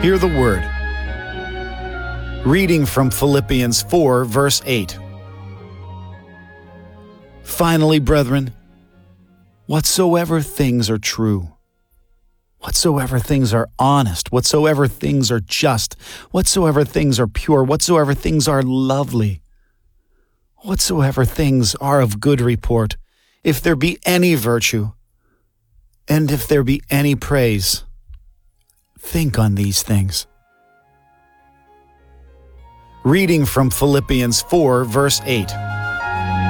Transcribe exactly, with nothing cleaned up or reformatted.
Hear the word. Reading from Philippians four, verse eight. Finally, brethren, whatsoever things are true, whatsoever things are honest, whatsoever things are just, whatsoever things are pure, whatsoever things are lovely, whatsoever things are of good report, if there be any virtue, and if there be any praise, think on these things. Reading from Philippians four, verse eight.